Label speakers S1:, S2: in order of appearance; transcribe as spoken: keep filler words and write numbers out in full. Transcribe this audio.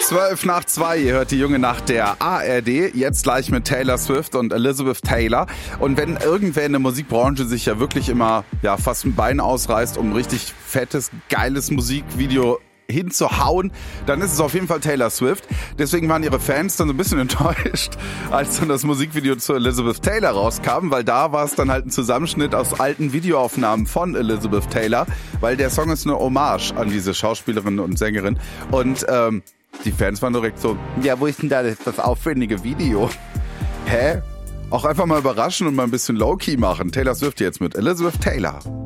S1: Zwölf nach zwei, ihr hört die junge Nacht der A R D, jetzt gleich mit Taylor Swift und Elizabeth Taylor. Und wenn irgendwer in der Musikbranche sich ja wirklich immer ja fast ein Bein ausreißt, um ein richtig fettes, geiles Musikvideo hinzuhauen, dann ist es auf jeden Fall Taylor Swift. Deswegen waren ihre Fans dann so ein bisschen enttäuscht, als dann das Musikvideo zu Elizabeth Taylor rauskam, weil da war es dann halt ein Zusammenschnitt aus alten Videoaufnahmen von Elizabeth Taylor, weil der Song ist eine Hommage an diese Schauspielerin und Sängerin. Und ähm, die Fans waren direkt so, ja, wo ist denn da das, das aufwendige Video? Hä? Auch einfach mal überraschen und mal ein bisschen Low-Key machen. Taylor Swift jetzt mit Elizabeth Taylor.